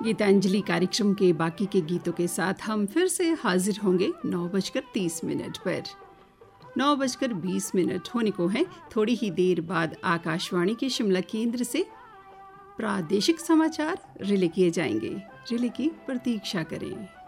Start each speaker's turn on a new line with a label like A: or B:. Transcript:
A: गीतांजलि कार्यक्रम के बाकी के गीतों के साथ हम फिर से हाजिर होंगे 9:30 पर। 9:20 होने को है। थोड़ी ही देर बाद आकाशवाणी के शिमला केंद्र से प्रादेशिक समाचार रिले किए जाएंगे। रिले की प्रतीक्षा करें।